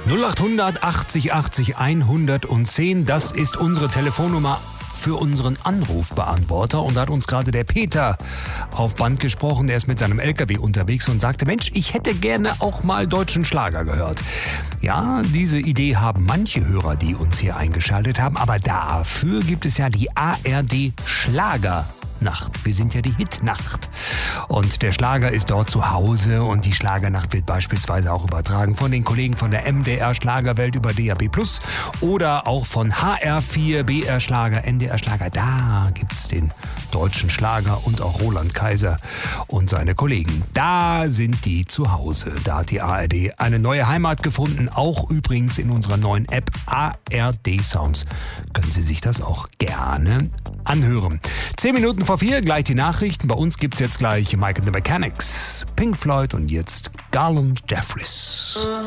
0800 80 80 110, das ist unsere Telefonnummer für unseren Anrufbeantworter. Und da hat uns gerade der Peter auf Band gesprochen. Der ist mit seinem LKW unterwegs und sagte, Mensch, ich hätte gerne auch mal deutschen Schlager gehört. Ja, diese Idee haben manche Hörer, die uns hier eingeschaltet haben. Aber dafür gibt es ja die ARD Schlagernacht. Wir sind ja die Hitnacht. Und der Schlager ist dort zu Hause und die Schlagernacht wird beispielsweise auch übertragen von den Kollegen von der MDR Schlagerwelt über DAB+ oder auch von HR4, BR Schlager, NDR Schlager. Da gibt's den deutschen Schlager und auch Roland Kaiser und seine Kollegen. Da sind die zu Hause. Da hat die ARD eine neue Heimat gefunden, auch übrigens in unserer neuen App ARD Sounds. Können Sie sich das auch gerne anhören. 10 Minuten vor 4, gleich die Nachrichten. Bei uns gibt's jetzt gleich Mike and the Mechanics, Pink Floyd und jetzt Garland Jeffries.